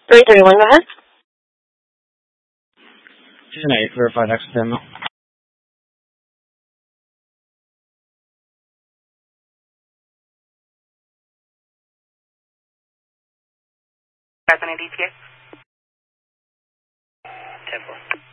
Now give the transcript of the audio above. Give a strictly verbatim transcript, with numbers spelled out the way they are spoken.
three three one, go ahead. Fusion eight, verify next terminal. Present in D T S. ten four.